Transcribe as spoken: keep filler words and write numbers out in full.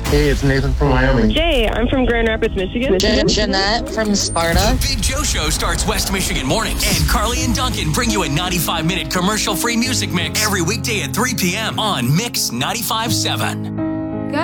Hey, it's Nathan from Wyoming. Jay, I'm from Grand Rapids, Michigan. Jan- Jeanette from Sparta. The Big Joe Show starts West Michigan mornings, and Carly and Duncan bring you a ninety-five minute commercial-free music mix every weekday at three p.m. on Mix ninety-five point seven.